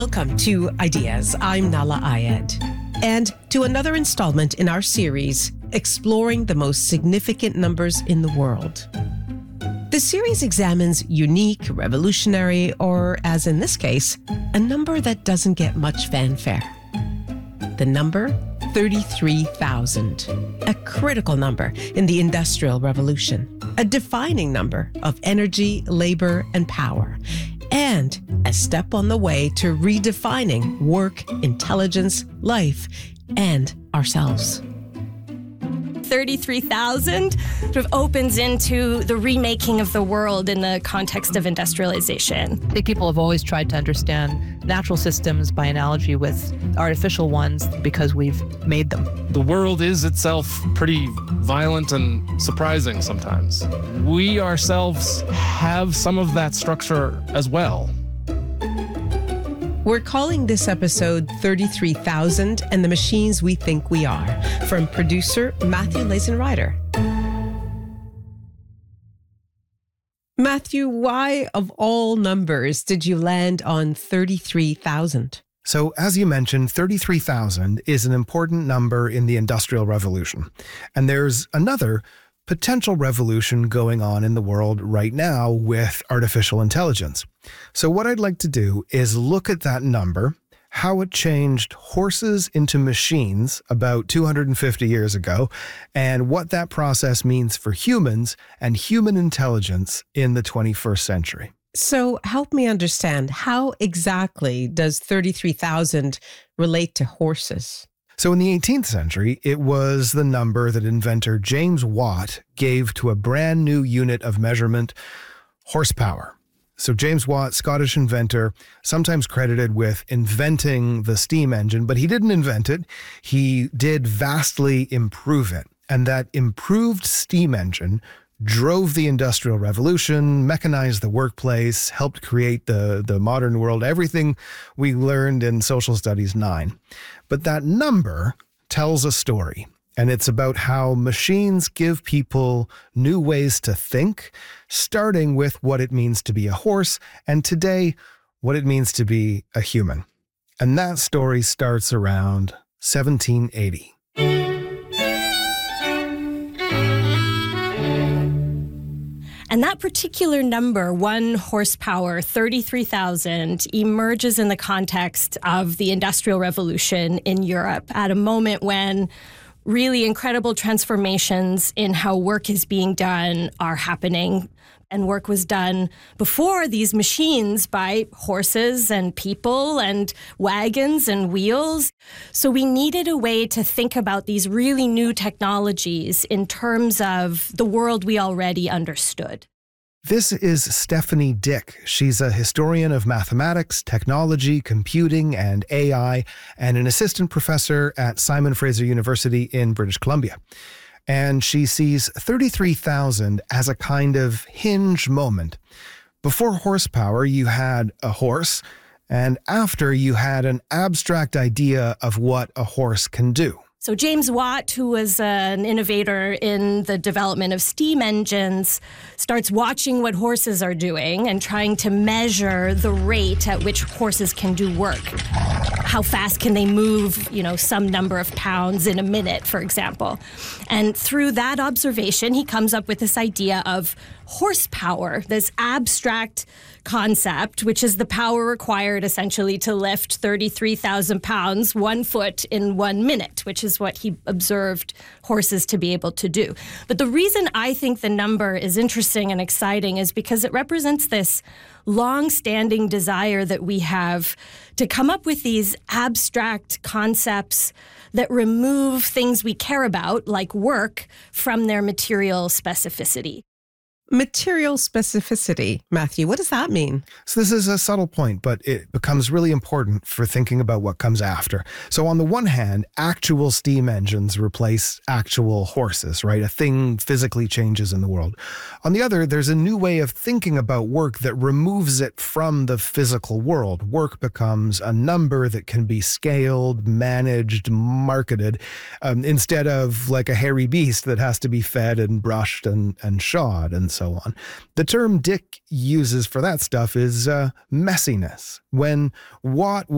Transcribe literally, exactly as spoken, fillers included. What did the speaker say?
Welcome to Ideas. I'm Nala Ayed. And to another installment in our series, Exploring the Most Significant Numbers in the World. The series examines unique, revolutionary, or as in this case, a number that doesn't get much fanfare. The number thirty-three thousand, a critical number in the Industrial Revolution, a defining number of energy, labor, and power, and a step on the way to redefining work, intelligence, life, and ourselves. thirty-three thousand sort of opens into the remaking of the world in the context of industrialization. I think people have always tried to understand natural systems by analogy with artificial ones because we've made them. The world is itself pretty violent and surprising sometimes. We ourselves have some of that structure as well. We're calling this episode thirty-three thousand and the Machines We Think We Are, from producer Matthew Lazenrider. Matthew, why of all numbers did you land on thirty-three thousand? So, as you mentioned, thirty-three thousand is an important number in the Industrial Revolution. And there's another potential revolution going on in the world right now with artificial intelligence. So what I'd like to do is look at that number, how it changed horses into machines about two hundred fifty years ago, and what that process means for humans and human intelligence in the twenty-first century. So help me understand, how exactly does thirty-three thousand relate to horses? So in the eighteenth century, it was the number that inventor James Watt gave to a brand new unit of measurement, horsepower. So James Watt, Scottish inventor, sometimes credited with inventing the steam engine, but he didn't invent it. He did vastly improve it. And that improved steam engine drove the Industrial Revolution, mechanized the workplace, helped create the, the modern world, everything we learned in Social Studies nine. But that number tells a story, and it's about how machines give people new ways to think, starting with what it means to be a horse, and today, what it means to be a human. And that story starts around seventeen eighty. And that particular number, one horsepower, thirty-three thousand, emerges in the context of the Industrial Revolution in Europe at a moment when really incredible transformations in how work is being done are happening. And work was done before these machines by horses and people and wagons and wheels. So we needed a way to think about these really new technologies in terms of the world we already understood. This is Stephanie Dick. She's a historian of mathematics, technology, computing, and A I, and an assistant professor at Simon Fraser University in British Columbia. And she sees thirty-three thousand as a kind of hinge moment. Before horsepower, you had a horse, and after, you had an abstract idea of what a horse can do. So James Watt, who was uh, an innovator in the development of steam engines, starts watching what horses are doing and trying to measure the rate at which horses can do work. How fast can they move, you know, some number of pounds in a minute, for example. And through that observation, he comes up with this idea of horsepower, this abstract concept, which is the power required essentially to lift thirty-three thousand pounds, one foot in one minute, which is what he observed horses to be able to do. But the reason I think the number is interesting and exciting is because it represents this long-standing desire that we have to come up with these abstract concepts that remove things we care about, like work, from their material specificity. Material specificity, Matthew, what does that mean? So this is a subtle point, but it becomes really important for thinking about what comes after. So on the one hand, actual steam engines replace actual horses, right? A thing physically changes in the world. On the other, there's a new way of thinking about work that removes it from the physical world. Work becomes a number that can be scaled, managed, marketed, um, instead of like a hairy beast that has to be fed and brushed and, and shod and so on. The term Dick uses for that stuff is uh, messiness. When Watt